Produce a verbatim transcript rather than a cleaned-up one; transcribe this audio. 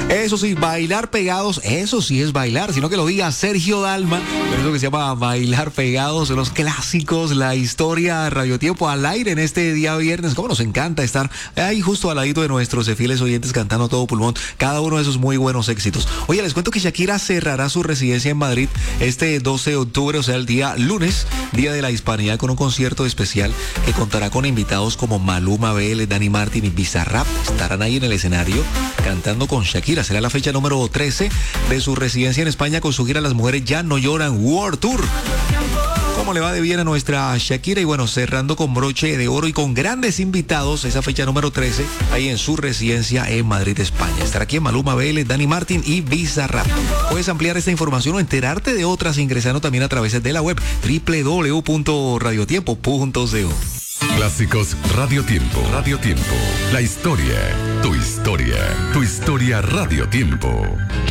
Eso sí, bailar pegados, eso sí es bailar, sino que lo diga Sergio Dalma, pero eso que se llama bailar pegados, los clásicos, la historia Radio Tiempo al aire en este día viernes. Cómo nos encanta estar ahí justo al ladito de nuestros fieles oyentes cantando a todo pulmón cada uno de esos muy buenos éxitos. Oye, les cuento que Shakira cerrará su residencia en Madrid este doce de octubre, o sea, el día lunes, Día de la Hispanidad, con un concierto especial que contará con invitados como Maluma, Vélez, Dani Martin y Bizarrap. Estarán ahí en el escenario cantando con Shakira. Será la fecha número trece de su residencia en España con su gira Las Mujeres Ya No Lloran World Tour. ¿Cómo le va de bien a nuestra Shakira? Y bueno, cerrando con broche de oro y con grandes invitados, esa fecha número trece, ahí en su residencia en Madrid, España. Estará aquí en Maluma, Vélez, Dani Martin y Bizarrap. Puedes ampliar esta información o enterarte de otras ingresando también a través de la web doble u doble u doble u punto radio tiempo punto co. Clásicos Radio Tiempo. Radio Tiempo. La historia. Tu historia. Tu historia Radio Tiempo.